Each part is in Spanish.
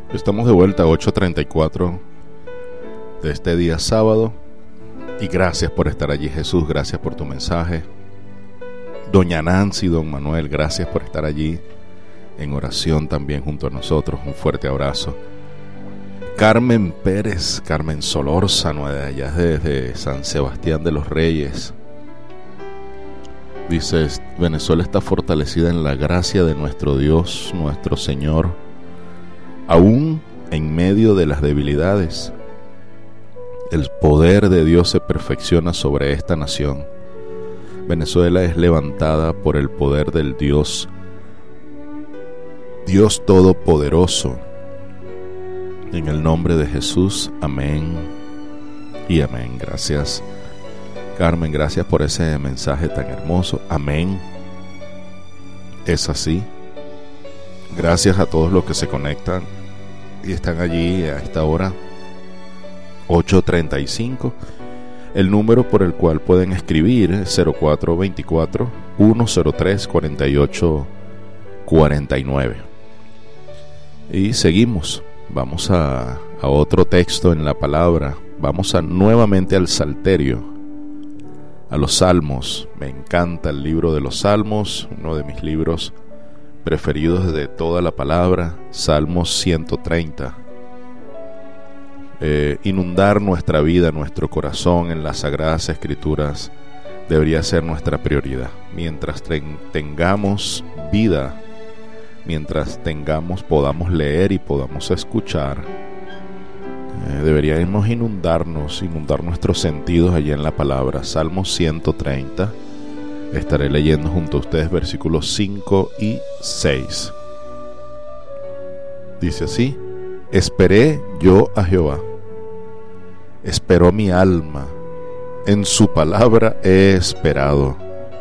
Estamos de vuelta a 8:34 de este día sábado. Y gracias por estar allí, Jesús. Gracias por tu mensaje. Doña Nancy, don Manuel, gracias por estar allí en oración también junto a nosotros. Un fuerte abrazo. Carmen Pérez, Carmen Solórzano, de allá desde San Sebastián de los Reyes. Dice: Venezuela está fortalecida en la gracia de nuestro Dios, nuestro Señor, aún en medio de las debilidades. El poder de Dios se perfecciona sobre esta nación. Venezuela es levantada por el poder del Dios Todopoderoso. En el nombre de Jesús, amén y amén. Gracias, Carmen, gracias por ese mensaje tan hermoso. Amén. Es así. Gracias a todos los que se conectan y están allí a esta hora. 8:35. El número por el cual pueden escribir es 0424-103-4849. Y seguimos. Vamos a otro texto en la palabra. Vamos nuevamente al Salterio, a los Salmos. Me encanta el libro de los Salmos, uno de mis libros preferidos de toda la palabra. Salmos 130. Inundar nuestra vida, nuestro corazón en las Sagradas Escrituras debería ser nuestra prioridad. Mientras tengamos vida, mientras podamos leer y podamos escuchar, deberíamos inundar nuestros sentidos allí en la palabra. Salmos 130. Estaré leyendo junto a ustedes versículos 5 y 6. Dice así: Esperé yo a Jehová, esperó mi alma, en su palabra he esperado.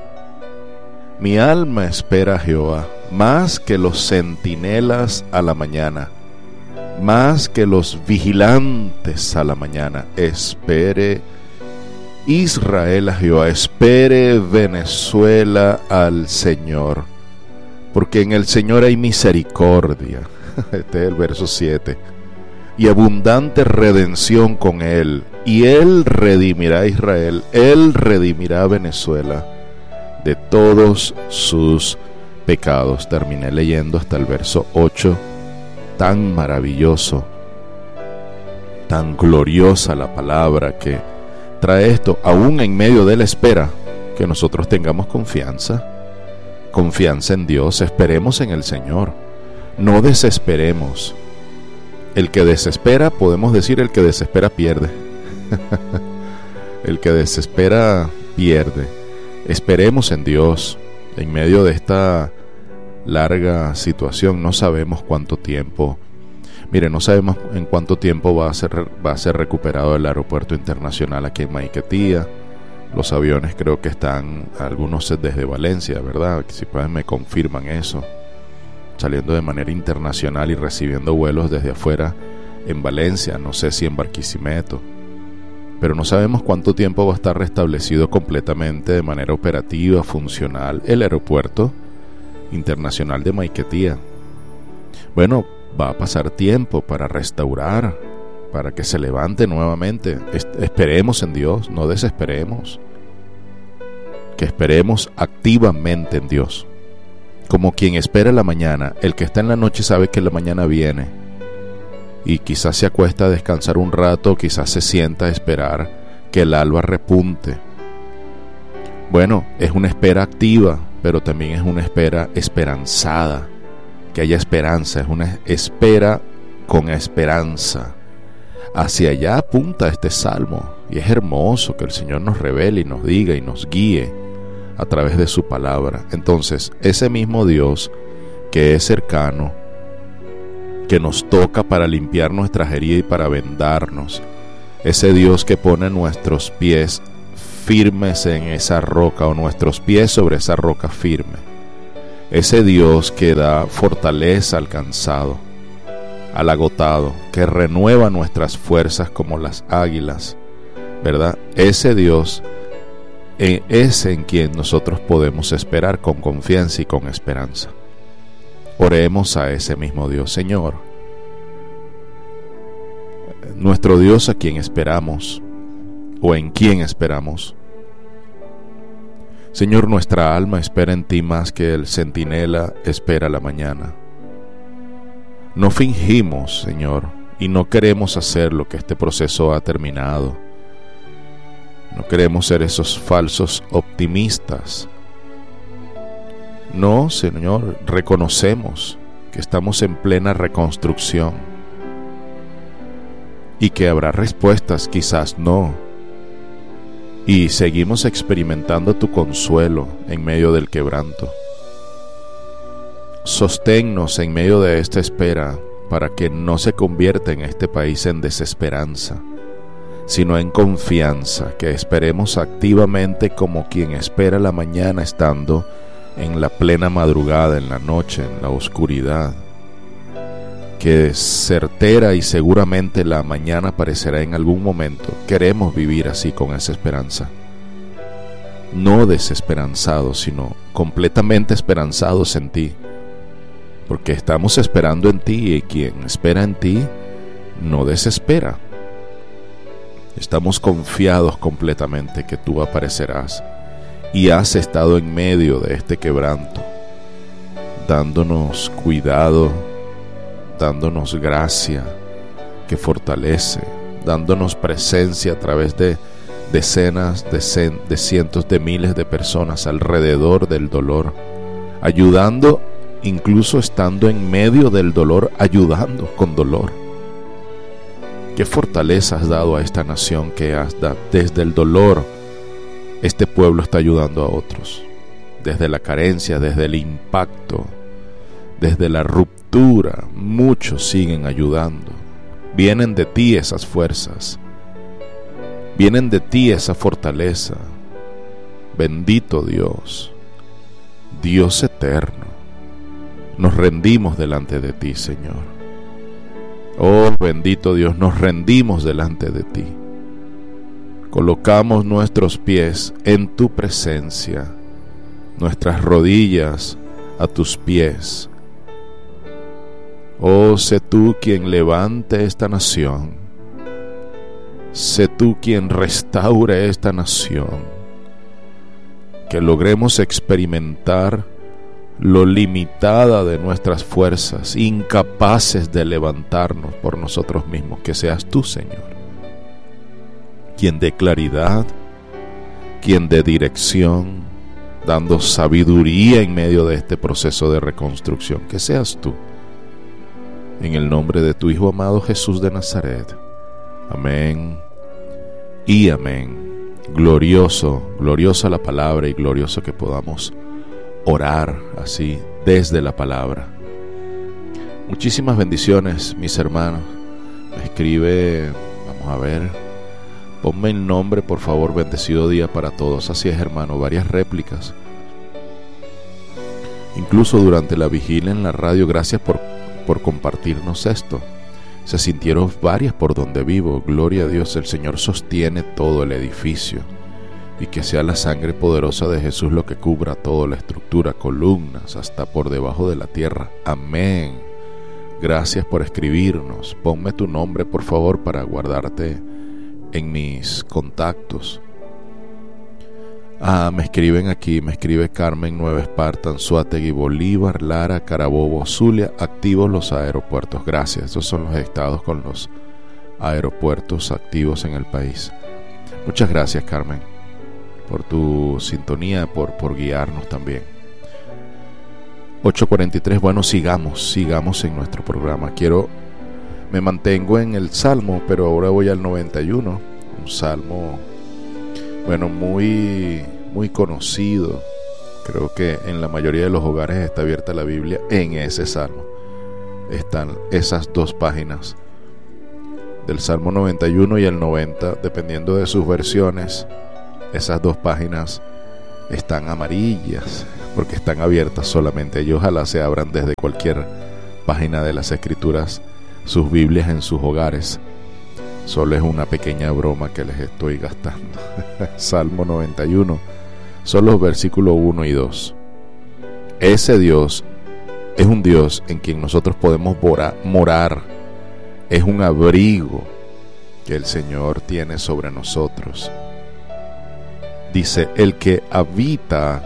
Mi alma espera a Jehová, más que los centinelas a la mañana, más que los vigilantes a la mañana. Espere Israel a Jehová, espere Venezuela al Señor, porque en el Señor hay misericordia. Este es el verso 7. Y abundante redención con Él, y Él redimirá a Israel, Él redimirá a Venezuela de todos sus pecados. Terminé leyendo hasta el verso 8. Tan maravilloso, tan gloriosa la palabra que trae esto, aún en medio de la espera, que nosotros tengamos confianza en Dios. Esperemos en el Señor, no desesperemos. El que desespera, podemos decir, el que desespera pierde. El que desespera pierde. Esperemos en Dios en medio de esta larga situación. No sabemos cuánto tiempo. Mire, no sabemos en cuánto tiempo va a ser recuperado el aeropuerto internacional aquí en Maiquetía. Los aviones creo que están, algunos desde Valencia, ¿verdad? Si pueden me confirman eso. Saliendo de manera internacional y recibiendo vuelos desde afuera en Valencia, no sé si en Barquisimeto. Pero no sabemos cuánto tiempo va a estar restablecido completamente de manera operativa, funcional, el aeropuerto internacional de Maiquetía. Bueno, va a pasar tiempo para restaurar, para que se levante nuevamente. Esperemos en Dios, no desesperemos. Que esperemos activamente en Dios. Como quien espera la mañana. El que está en la noche sabe que la mañana viene, y quizás se acuesta a descansar un rato, quizás se sienta a esperar que el alba repunte. Bueno, es una espera activa, pero también es una espera esperanzada. Que haya esperanza, es una espera con esperanza. Hacia allá apunta este salmo, y es hermoso que el Señor nos revele y nos diga y nos guíe a través de su palabra. Entonces, ese mismo Dios que es cercano, que nos toca para limpiar nuestras heridas y para vendarnos, ese Dios que pone nuestros pies firmes en esa roca, o nuestros pies sobre esa roca firme, ese Dios que da fortaleza al cansado, al agotado, que renueva nuestras fuerzas como las águilas, ¿verdad? Ese Dios es en quien nosotros podemos esperar con confianza y con esperanza. Oremos a ese mismo Dios. Señor, nuestro Dios a quien esperamos o en quien esperamos. Señor, nuestra alma espera en ti más que el centinela espera la mañana. No fingimos, Señor, y no queremos hacer lo que este proceso ha terminado. No queremos ser esos falsos optimistas. No, Señor, reconocemos que estamos en plena reconstrucción y que habrá respuestas, quizás no. Y seguimos experimentando tu consuelo en medio del quebranto. Sosténnos en medio de esta espera para que no se convierta en este país en desesperanza, sino en confianza, que esperemos activamente como quien espera la mañana estando en la plena madrugada, en la noche, en la oscuridad, que certera y seguramente la mañana aparecerá en algún momento. Queremos vivir así, con esa esperanza, no desesperanzados, sino completamente esperanzados en ti, porque estamos esperando en ti, y quien espera en ti no desespera. Estamos confiados completamente que tú aparecerás y has estado en medio de este quebranto, dándonos cuidado, dándonos gracia que fortalece, dándonos presencia a través de decenas de cientos de miles de personas alrededor del dolor, ayudando, incluso estando en medio del dolor, ayudando con dolor. ¿Qué fortaleza has dado a esta nación que has dado? Desde el dolor, este pueblo está ayudando a otros. Desde la carencia, desde el impacto, desde la ruptura, muchos siguen ayudando. Vienen de ti esas fuerzas. Vienen de ti esa fortaleza. Bendito Dios, Dios eterno. Nos rendimos delante de ti, Señor. Oh, bendito Dios, nos rendimos delante de ti. Colocamos nuestros pies en tu presencia, nuestras rodillas a tus pies. Oh, sé tú quien levante esta nación. Sé tú quien restaure esta nación. Que logremos experimentar lo limitada de nuestras fuerzas, incapaces de levantarnos por nosotros mismos. Que seas tú, Señor, quien dé claridad, quien dé dirección, dando sabiduría en medio de este proceso de reconstrucción. Que seas tú, en el nombre de tu Hijo amado Jesús de Nazaret. Amén y amén. Gloriosa la palabra, y glorioso que podamos orar así desde la palabra. Muchísimas bendiciones, mis hermanos. Me escribe, vamos a ver, ponme el nombre, por favor. Bendecido día para todos. Así es, hermano, varias réplicas, incluso durante la vigilia en la radio. Gracias por compartirnos esto. Se sintieron varias por donde vivo. Gloria a Dios. El Señor sostiene todo el edificio, y que sea la sangre poderosa de Jesús lo que cubra toda la estructura, columnas, hasta por debajo de la tierra. Amén. Gracias por escribirnos. Ponme tu nombre, por favor, para guardarte en mis contactos. Me escriben aquí, me escribe Carmen: Nueva Esparta, Anzoátegui, Bolívar, Lara, Carabobo, Zulia, activos los aeropuertos. Gracias. Estos son los estados con los aeropuertos activos en el país. Muchas gracias, Carmen, por tu sintonía, por guiarnos también. 8:43, bueno, sigamos en nuestro programa. Me mantengo en el Salmo, pero ahora voy al 91, un Salmo, bueno, muy conocido. Creo que en la mayoría de los hogares está abierta la Biblia. En ese Salmo están esas dos páginas del Salmo 91 y el 90, dependiendo de sus versiones. Esas dos páginas están amarillas porque están abiertas solamente. Y ojalá se abran desde cualquier página de las Escrituras sus Biblias en sus hogares. Solo es una pequeña broma que les estoy gastando. Salmo 91, son los versículos 1 y 2. Ese Dios es un Dios en quien nosotros podemos morar. Es un abrigo que el Señor tiene sobre nosotros. Dice, el que habita,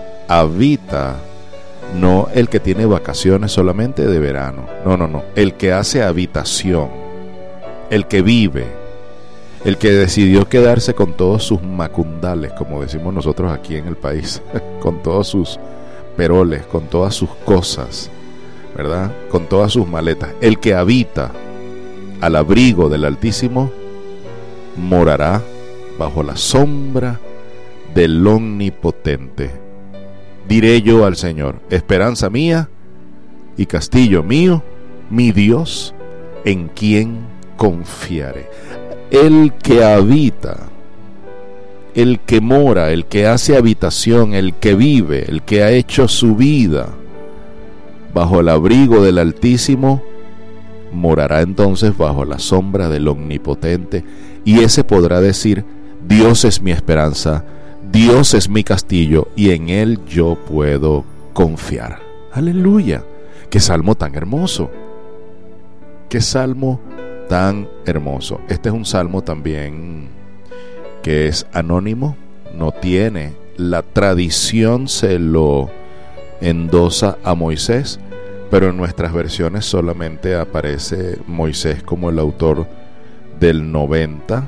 no el que tiene vacaciones solamente de verano. No. El que hace habitación, el que vive, el que decidió quedarse con todos sus macundales, como decimos nosotros aquí en el país, con todos sus peroles, con todas sus cosas, ¿verdad? Con todas sus maletas. El que habita al abrigo del Altísimo morará bajo la sombra del Omnipotente. Diré yo al Señor, esperanza mía y castillo mío, mi Dios, en quien confiaré. El que habita, el que mora, el que hace habitación, el que vive, el que ha hecho su vida bajo el abrigo del Altísimo, morará entonces bajo la sombra del Omnipotente, y ese podrá decir, Dios es mi esperanza, Dios es mi castillo, y en Él yo puedo confiar. Aleluya. Qué salmo tan hermoso. Qué salmo tan hermoso. Este es un salmo también que es anónimo, no tiene, la tradición se lo endosa a Moisés, pero en nuestras versiones solamente aparece Moisés como el autor del 90,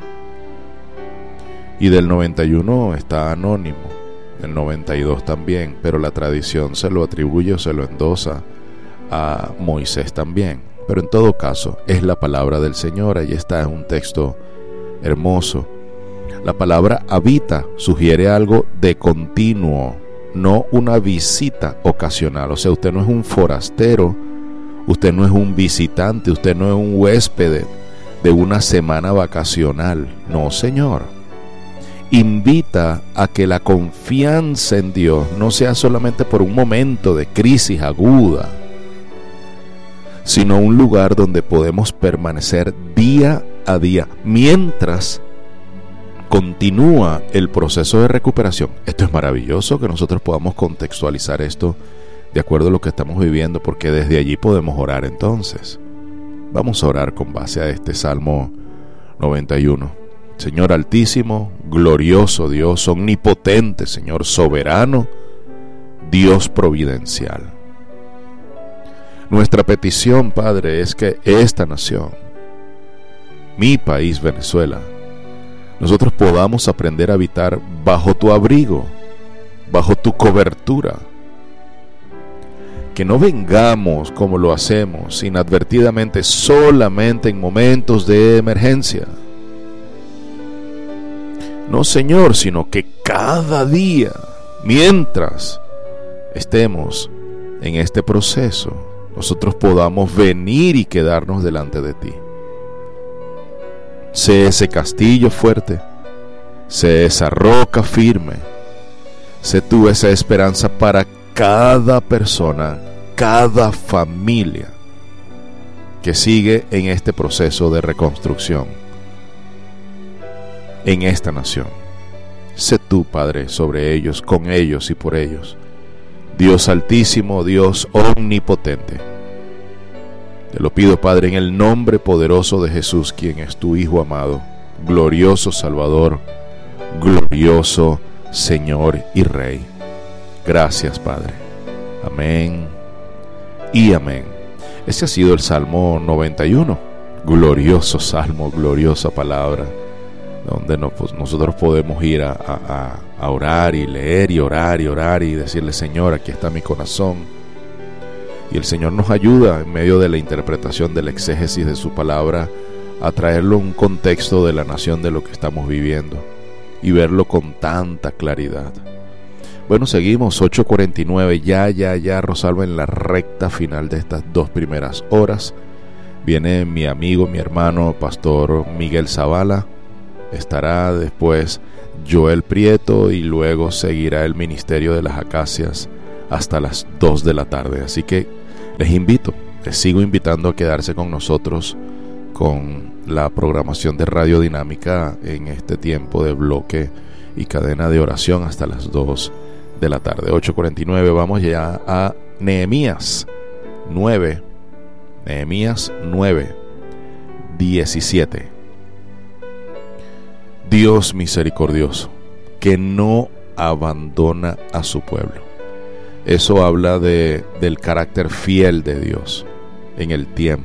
y del 91 está anónimo, el 92 también, pero la tradición se lo atribuye o se lo endosa a Moisés también. Pero en todo caso es la palabra del Señor. Ahí está, es un texto hermoso. La palabra habita sugiere algo de continuo, no una visita ocasional. O sea, usted no es un forastero, usted no es un visitante, usted no es un huésped de una semana vacacional. No, Señor. Invita a que la confianza en Dios no sea solamente por un momento de crisis aguda, sino un lugar donde podemos permanecer día a día mientras continúa el proceso de recuperación. Esto es maravilloso que nosotros podamos contextualizar esto de acuerdo a lo que estamos viviendo, porque desde allí podemos orar entonces. Vamos a orar con base a este Salmo 91. Señor Altísimo, glorioso Dios, omnipotente, Señor soberano, Dios providencial. Nuestra petición, Padre, es que esta nación, mi país Venezuela, nosotros podamos aprender a habitar bajo tu abrigo, bajo tu cobertura. Que no vengamos como lo hacemos inadvertidamente solamente en momentos de emergencia. No, Señor, sino que cada día, mientras estemos en este proceso, nosotros podamos venir y quedarnos delante de ti. Sé ese castillo fuerte, sé esa roca firme, sé tú esa esperanza para cada persona, cada familia que sigue en este proceso de reconstrucción en esta nación. Sé tú, Padre, sobre ellos, con ellos y por ellos. Dios altísimo, Dios omnipotente. Te lo pido, Padre, en el nombre poderoso de Jesús, quien es tu Hijo amado, glorioso Salvador, glorioso Señor y Rey. Gracias, Padre. Amén y amén. Ese ha sido el Salmo 91. Glorioso Salmo, gloriosa palabra, donde nosotros podemos ir a orar y leer y orar y orar y decirle, Señor, aquí está mi corazón. Y el Señor nos ayuda en medio de la interpretación del exégesis de su palabra a traerlo a un contexto de la nación, de lo que estamos viviendo, y verlo con tanta claridad. Bueno, seguimos, 8:49, ya, Rosalba, en la recta final de estas 2 primeras horas. Viene mi amigo, mi hermano, Pastor Miguel Zavala. Estará después Joel Prieto y luego seguirá el Ministerio de las Acacias hasta las 2 de la tarde. Así que les sigo invitando a quedarse con nosotros con la programación de Radio Dinámica en este tiempo de bloque y cadena de oración hasta las 2 de la tarde. 8:49, vamos ya a Nehemías 9, 17. Dios misericordioso, que no abandona a su pueblo. Eso habla del carácter fiel de Dios en el tiempo.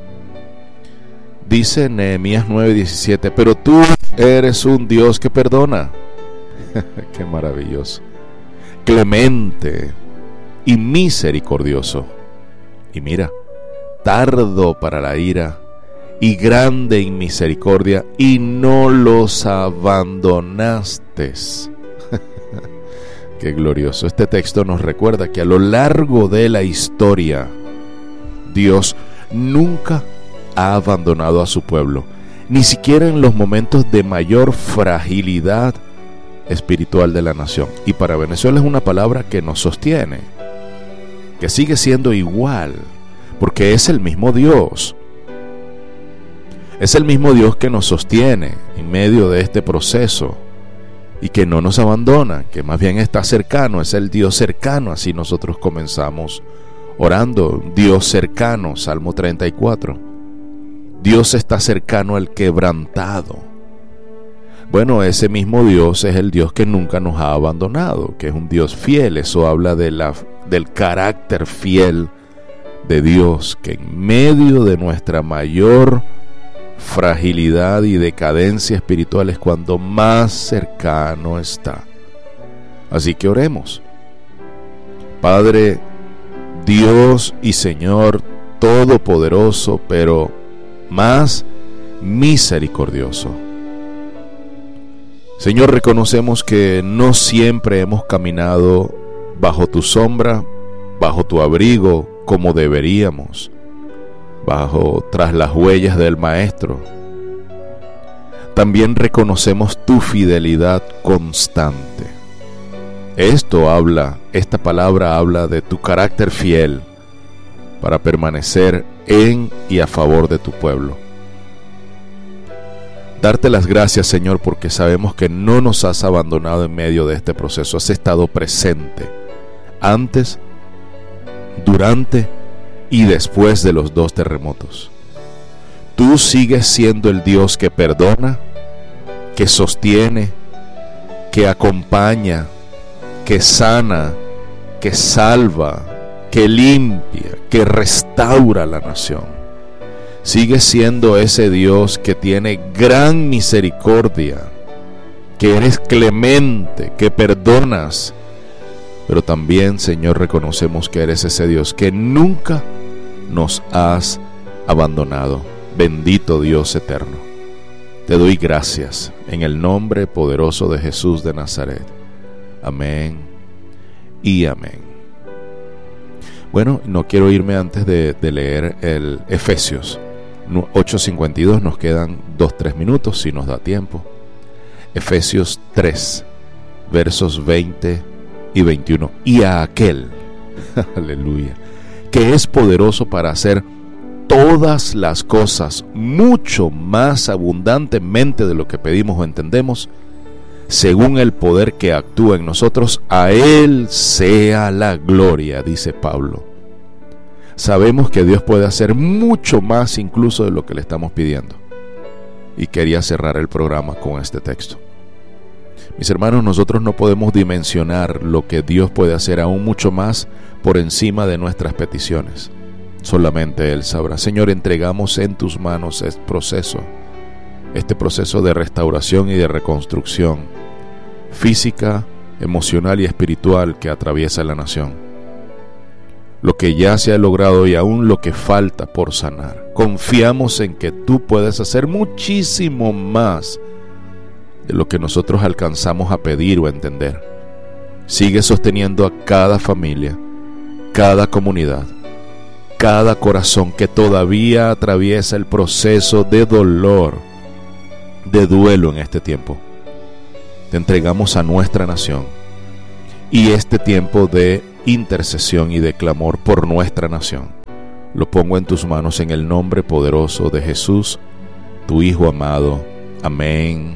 Dice Nehemías 9:17, pero tú eres un Dios que perdona. Qué maravilloso. Clemente y misericordioso. Y mira, tardo para la ira y grande en misericordia, y no los abandonaste. Qué glorioso. Este texto nos recuerda que a lo largo de la historia, Dios nunca ha abandonado a su pueblo, ni siquiera en los momentos de mayor fragilidad espiritual de la nación. Y para Venezuela es una palabra que nos sostiene, que sigue siendo igual, porque es el mismo Dios. Es el mismo Dios que nos sostiene en medio de este proceso y que no nos abandona, que más bien está cercano, es el Dios cercano. Así nosotros comenzamos orando, Dios cercano, Salmo 34. Dios está cercano al quebrantado. Bueno, ese mismo Dios es el Dios que nunca nos ha abandonado, que es un Dios fiel. Eso habla del carácter fiel de Dios, que en medio de nuestra mayor fragilidad y decadencia espiritual es cuando más cercano está. Así que oremos. Padre, Dios y Señor Todopoderoso, pero más misericordioso. Señor, reconocemos que no siempre hemos caminado bajo tu sombra, bajo tu abrigo, como deberíamos, tras las huellas del Maestro. También reconocemos tu fidelidad constante. Esta palabra habla de tu carácter fiel para permanecer en y a favor de tu pueblo. Darte las gracias, Señor, porque sabemos que no nos has abandonado en medio de este proceso. Has estado presente antes, durante y después de los 2 terremotos. Tú sigues siendo el Dios que perdona, que sostiene, que acompaña, que sana, que salva, que limpia, que restaura la nación. Sigues siendo ese Dios que tiene gran misericordia, que eres clemente, que perdonas. Pero también, Señor, reconocemos que eres ese Dios que nunca nos has abandonado. Bendito Dios eterno. Te doy gracias en el nombre poderoso de Jesús de Nazaret. Amén y amén. Bueno, no quiero irme antes de leer el Efesios 8:52. Nos quedan 2-3 minutos si nos da tiempo. Efesios 3, versos 20 y 21. Y a aquel, aleluya, que es poderoso para hacer todas las cosas mucho más abundantemente de lo que pedimos o entendemos, según el poder que actúa en nosotros, a Él sea la gloria, dice Pablo. Sabemos que Dios puede hacer mucho más incluso de lo que le estamos pidiendo. Y quería cerrar el programa con este texto. Mis hermanos, nosotros no podemos dimensionar lo que Dios puede hacer aún mucho más por encima de nuestras peticiones. Solamente Él sabrá. Señor, entregamos en tus manos este proceso de restauración y de reconstrucción física, emocional y espiritual que atraviesa la nación. Lo que ya se ha logrado y aún lo que falta por sanar. Confiamos en que tú puedes hacer muchísimo más de lo que nosotros alcanzamos a pedir o a entender. Sigue sosteniendo a cada familia, cada comunidad, cada corazón que todavía atraviesa el proceso de dolor, de duelo en este tiempo. Te entregamos a nuestra nación y este tiempo de intercesión y de clamor por nuestra nación. Lo pongo en tus manos en el nombre poderoso de Jesús, tu Hijo amado. Amén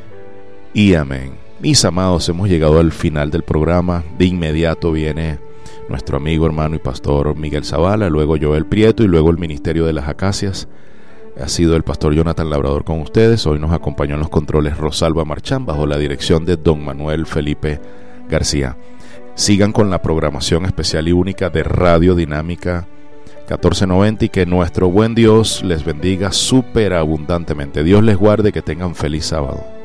y amén. Mis amados, hemos llegado al final del programa. De inmediato viene nuestro amigo, hermano y pastor Miguel Zavala, luego Joel Prieto y luego el Ministerio de las Acacias. Ha sido el pastor Jonathan Labrador con ustedes. Hoy nos acompañó en los controles Rosalba Marchán bajo la dirección de don Manuel Felipe García. Sigan con la programación especial y única de Radio Dinámica 1490 y que nuestro buen Dios les bendiga superabundantemente. Dios les guarde, que tengan feliz sábado.